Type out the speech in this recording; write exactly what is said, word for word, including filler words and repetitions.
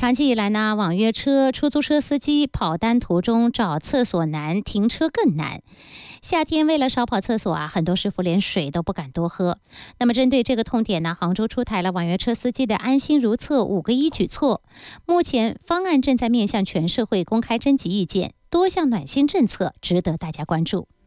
长期以来呢，网约车、出租车司机跑单途中找厕所难，停车更难。夏天为了少跑厕所啊，很多师傅连水都不敢多喝。那么针对这个痛点呢，杭州出台了网约车司机的安心如厕五个一举措。目前方案正在面向全社会公开征集意见，多项暖心政策值得大家关注。